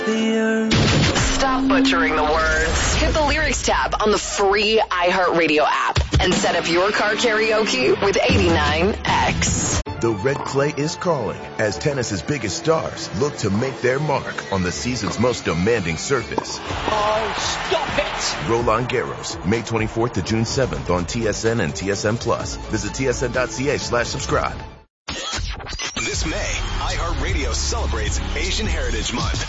Stop butchering the words. Hit the lyrics tab on the free iHeartRadio app and set up your car karaoke with 89X. The red clay is calling as tennis's biggest stars look to make their mark on the season's most demanding surface. Oh, stop it! Roland Garros, May 24th to June 7th on TSN and TSN Plus. Visit tsn.ca/subscribe. This May, iHeartRadio celebrates Asian Heritage Month.